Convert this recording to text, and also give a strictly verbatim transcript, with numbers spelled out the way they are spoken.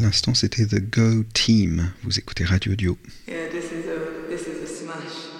l'instant c'était The Go Team. Vous écoutez Radio Dio. Yeah, this is a, this is a smash.